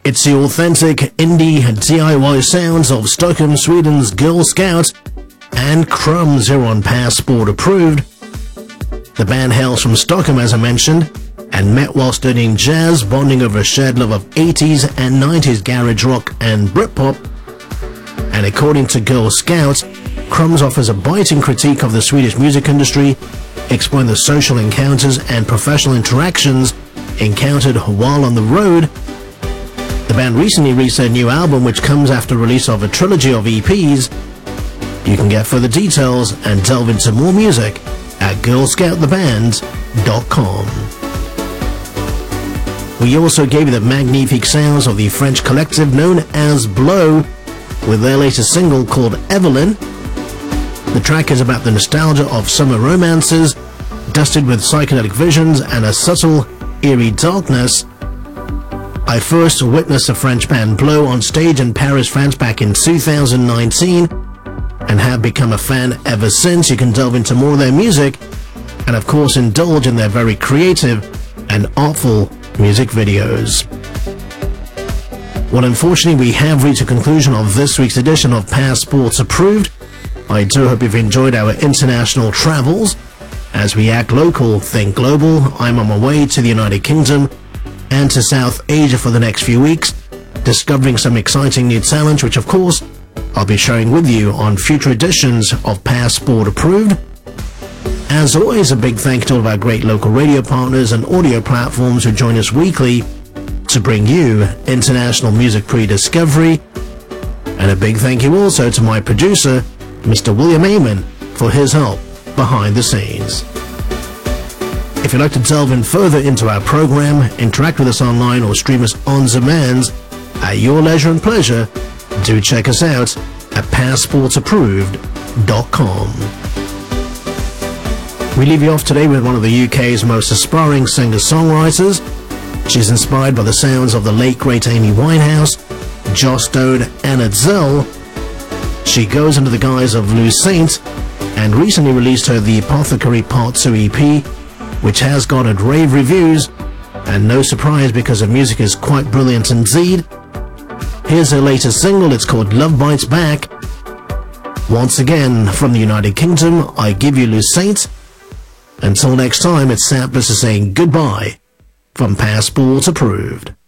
It's the authentic indie DIY sounds of Stockholm, Sweden's Girl Scouts and Crumbs here on Passport Approved. The band hails from Stockholm, as I mentioned, and met while studying jazz, bonding over a shared love of 80s and 90s garage rock and Britpop. And according to Girl Scouts, Crumbs offers a biting critique of the Swedish music industry, exploring the social encounters and professional interactions encountered while on the road. The band recently released their new album, which comes after release of a trilogy of EPs. You can get further details and delve into more music at girlscouttheband.com. We also gave you the magnifique sounds of the French collective known as Blow with their latest single called Evelyn. The track is about the nostalgia of summer romances, dusted with psychedelic visions and a subtle, eerie darkness. I first witnessed the French band Blow on stage in Paris, France back in 2019 and have become a fan ever since. You can delve into more of their music and of course indulge in their very creative and artful music videos. Well, unfortunately, we have reached a conclusion of this week's edition of Passports Approved. I do hope you've enjoyed our international travels. As we act local, think global, I'm on my way to the United Kingdom and to South Asia for the next few weeks, discovering some exciting new talent, which of course I'll be sharing with you on future editions of Passport Approved. As always, a big thank you to all of our great local radio partners and audio platforms who join us weekly to bring you international music pre-discovery. And a big thank you also to my producer, Mr. William Amon, for his help behind the scenes. If you'd like to delve in further into our program, interact with us online or stream us on demand at your leisure and pleasure, do check us out at passportsapproved.com. We leave you off today with one of the UK's most aspiring singer-songwriters. She's inspired by the sounds of the late great Amy Winehouse, Joss Stone and Adele. She goes under the guise of Lou Saint and recently released her The Apothecary Part 2 EP, which has garnered rave reviews, and no surprise because her music is quite brilliant indeed. Here's her latest single, it's called Love Bites Back. Once again, from the United Kingdom, I give you Lou Saint. Until next time, it's Sam Blister saying goodbye from Passport Approved.